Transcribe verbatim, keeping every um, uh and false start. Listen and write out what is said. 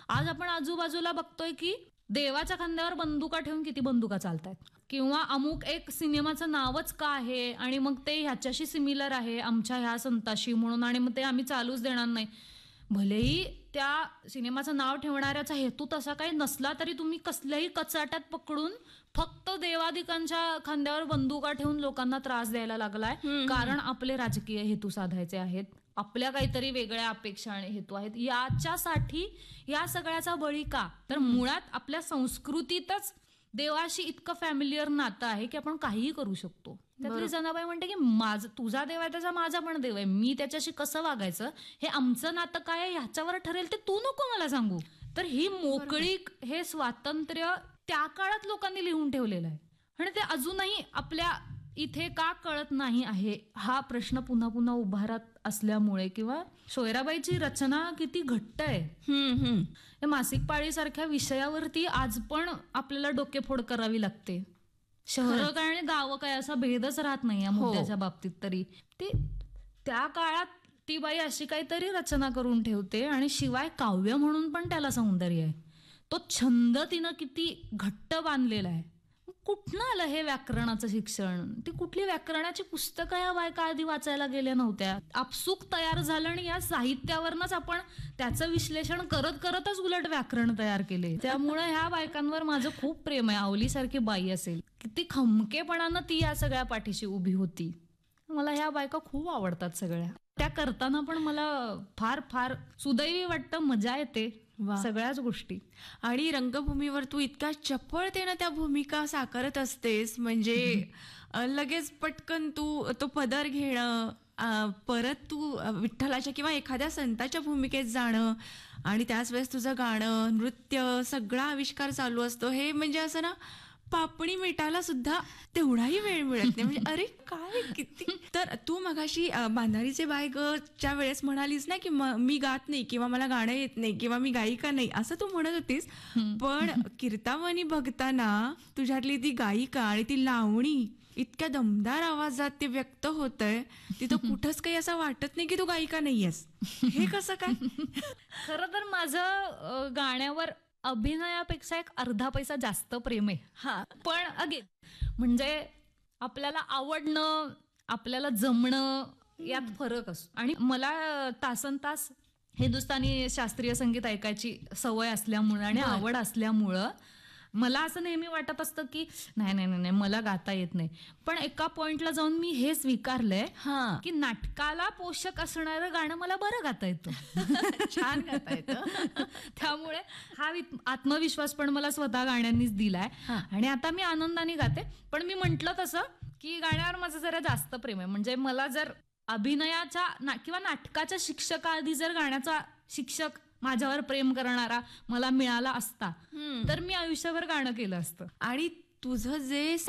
आज आपण आजूबाजूला बघतोय की देवाच्या खांद्यावर बंदुका ठेवून किती बंदुका चालतायत, किंवा अमुक एक सिनेमाचं नावच का आहे आणि मग ते ह्याच्याशी सिमिलर आहे आमच्या ह्या संताशी म्हणून, आणि मग ते आम्ही चालूच देणार नाही. भलेही त्या सिनेमाचं नाव ठेवणाऱ्याचा हेतू तसा काही नसला तरी तुम्ही कसल्याही कचाट्यात पकडून फक्त देवादिकांच्या खांद्यावर बंदुका ठेवून लोकांना त्रास द्यायला लागलाय, कारण आपले राजकीय हेतू साधायचे आहेत, आपल्या काहीतरी वेगळ्या अपेक्षा आणि हेतू आहेत. याच्यासाठी या सगळ्याचा बळी का? तर मुळात आपल्या संस्कृतीतच देवाशी इतकं फॅमिलियर नातं आहे की आपण काहीही करू शकतो. त्यातली जनाबाई म्हणते की माझा तुझा देव आहे त्याचा माझा पण देव आहे, मी त्याच्याशी कसं वागायचं हे आमचं नातं काय आहे ह्याच्यावर ठरेल, ते तू नको मला सांगू. तर ही मोकळीक, हे स्वातंत्र्य त्या काळात लोकांनी लिहून ठेवलेलं आहे आणि ते अजूनही आपल्या इथे का कळत नाही आहे हा प्रश्न पुन्हा पुन्हा उभारत असल्यामुळे, किंवा सोयराबाईची रचना किती घट्ट आहे. मासिक पाळीसारख्या विषयावरती आज पण आपल्याला डोकेफोड करावी लागते. शहरं काय आणि गावं काय असा भेदच राहत नाही या मुद्द्याच्या बाबतीत. तरी ते त्या काळात ती बाई अशी काहीतरी रचना करून ठेवते आणि शिवाय काव्य म्हणून पण त्याला सौंदर्य आहे. तो छंद तिनं किती घट्ट बांधलेला आहे. कुठनं आलं हे व्याकरणाचं शिक्षण? ती कुठली व्याकरणाची पुस्तकं या बायका आधी वाचायला गेल्या नव्हत्या. आपसूक तयार झालं आणि या साहित्यावरनच आपण त्याचं विश्लेषण करत करतच उलट व्याकरण तयार केले. त्यामुळे ह्या बायकांवर माझं खूप प्रेम आहे. आवलीसारखी बाई असेल, किती खमकेपणानं ती या सगळ्या पाठीशी उभी होती. मला ह्या बायका खूप आवडतात सगळ्या. त्या करताना पण मला फार फार सुदैवी वाटतं, मजा येते सगळ्याच गोष्टी. आणि रंगभूमीवर तू इतक्या चपळतेनं त्या भूमिका साकारत असतेस, म्हणजे लगेच पटकन तू तो पदर घेणं, परत तू विठ्ठलाच्या किंवा एखाद्या संताच्या भूमिकेत जाणं आणि त्याच वेळेस तुझं गाणं, नृत्य सगळा आविष्कार चालू असतो. हे म्हणजे असं ना, पापणी मिटायला सुद्धा तेवढाही वेळ मिळत नाही. म्हणजे अरे काय किती. तर तू मगाशी बांधारीचे बाय गच्या वेळेस म्हणालीस ना की मी गात नाही किंवा मला गाणं येत नाही किंवा मी गायिका नाही असं तू म्हणत होतीस, पण कीर्तावनी बघताना तुझ्यातली ती गायिका आणि ती लावणी इतक्या दमदार आवाजात ते व्यक्त होतंय, तिथं कुठंच काही असं वाटत नाही की तू गायिका नाहीयेस. हे कसं काय? खरं तर माझं गाण्यावर अभिनयापेक्षा एक अर्धा पैसा जास्त प्रेम आहे. हा, पण अगेन म्हणजे आपल्याला आवडणं, आपल्याला जमणं यात फरक असतो. आणि मला तासन तास हिंदुस्थानी शास्त्रीय संगीत ऐकायची सवय असल्यामुळं आणि आवड असल्यामुळं मला असं नेहमी वाटत असतं की नाही नाही नाही मला गाता येत नाही. पण एका पॉइंटला जाऊन मी हे स्वीकारलंय की नाटकाला पोषक असणारं गाणं मला बरं गाता येतं, छान गाता येतं. त्यामुळे हा आत्मविश्वास पण मला स्वतः गाण्यांनीच दिलाय आणि आता मी आनंदाने गाते. पण मी म्हंटल तसं की गाण्यावर माझं जरा जास्त प्रेम आहे. म्हणजे मला जर अभिनयाच्या ना किंवा नाटकाच्या शिक्षकाआधी जर गाण्याचा शिक्षक माझ्यावर प्रेम करणारा मला मिळाला असता तर मी आयुष्यभर गाणं केलं असतं. आणि तुझं जे